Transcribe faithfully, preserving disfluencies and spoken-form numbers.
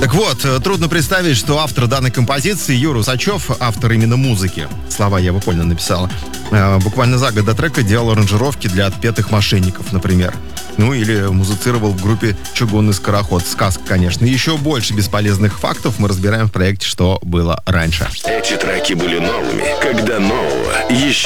Так вот, трудно представить, что автор данной композиции Юра Усачев, автор именно музыки, слова я выполнил, написал, буквально за год до трека делал аранжировки для отпетых мошенников, например. Ну, или музицировал в группе «Чугунный скороход». Сказка, конечно. Еще больше бесполезных фактов мы разбираем в проекте «Что было раньше». Эти треки были новыми, когда нового еще